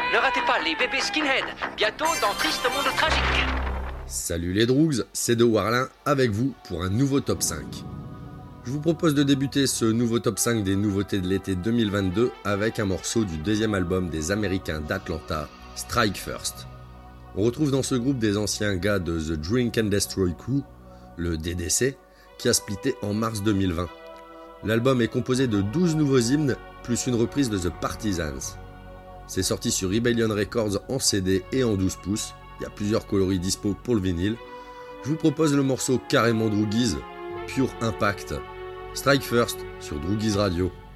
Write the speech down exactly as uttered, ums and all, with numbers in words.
Ne ratez pas les bébés skinhead, bientôt dans Triste Monde Tragique. Salut les Droogs, c'est De Warlin avec vous pour un nouveau top cinq. Je vous propose de débuter ce nouveau top cinq des nouveautés de l'été deux mille vingt-deux avec un morceau du deuxième album des Américains d'Atlanta, Strike First. On retrouve dans ce groupe des anciens gars de The Drink and Destroy Crew, le D D C, qui a splitté en mars deux mille vingt. L'album est composé de douze nouveaux hymnes, plus une reprise de The Partisans. C'est sorti sur Rebellion Records en C D et en douze pouces, il y a plusieurs coloris dispo pour le vinyle. Je vous propose le morceau carrément Droogies, Pure Impact, Strike First sur Droogies Radio.